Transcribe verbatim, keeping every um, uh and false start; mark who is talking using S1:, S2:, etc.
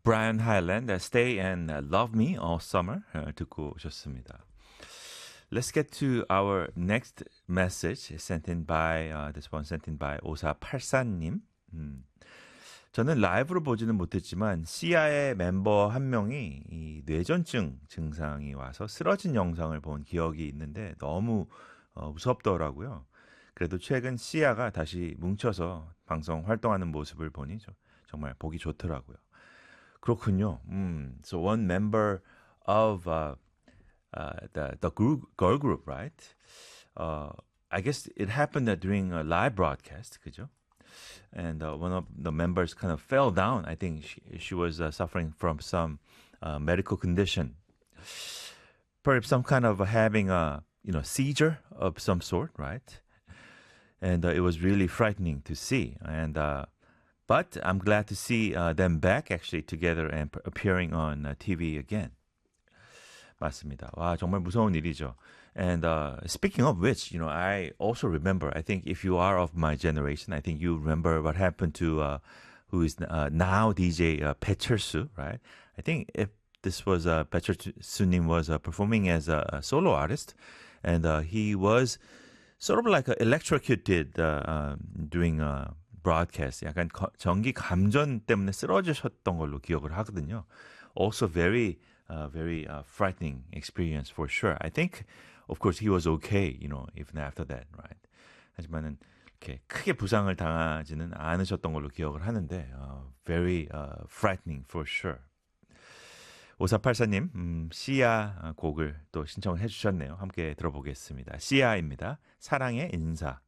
S1: Brian Hyland, uh, Stay and uh, Love Me All Summer uh, 듣고 오셨습니다. Let's get to our next message sent in by, uh, this one sent in by 오사팔사님. 음. 저는 라이브로 보지는 못했지만 시아의 멤버 한 명이 이 뇌전증 증상이 와서 쓰러진 영상을 본 기억이 있는데 너무 어, 무섭더라고요. 그래도 최근 시아가 다시 뭉쳐서 방송 활동하는 모습을 보니 저, 정말 보기 좋더라고요. 그렇군요. 음, so one member of uh, uh, the the group, girl group, right? Uh, I guess it happened uh, during a live broadcast, 그죠? And uh, one of the members kind of fell down. I think she, she was uh, suffering from some uh, medical condition, perhaps some kind of having a you know seizure of some sort, right? And uh, it was really frightening to see. And uh, but I'm glad to see uh, them back actually together and p- appearing on uh, T V again. 맞습니다. 와, 정말 무서운 일이죠. And uh, speaking of which, you know, I also remember, I think if you are of my generation, I think you remember what happened to uh, who is uh, now D J uh, 배철수, right? I think if this was uh, 배철수님 was uh, performing as a, a solo artist, and uh, he was sort of like uh, electrocuted uh, uh, during a broadcast. 약간 거, 전기 감전 때문에 쓰러지셨던 걸로 기억을 하거든요. Also very Uh, very uh, frightening experience for sure. I think, of course, he was okay, you know, even after that, right? 하지만은 이렇게 크게 부상을 당하지는 않으셨던 걸로 기억을 하는데, uh, very uh, frightening for sure. 오사팔사님, 음, 시아 곡을 또 신청을 해주셨네요. 함께 들어보겠습니다. 시아입니다. 사랑의 인사.